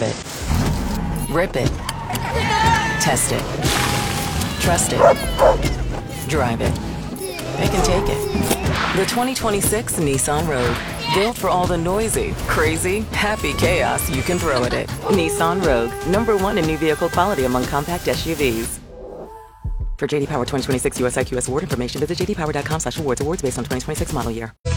it. Rip it. Test it. Trust it. Drive it. They can take it. The 2026 Nissan Rogue. Built for all the noisy, crazy, happy chaos you can throw at it. Nissan Rogue, #1 in new vehicle quality among compact SUVs. For JD Power 2026 US IQS award information, visit jdpower.com/awards. Awards based on 2026 model year.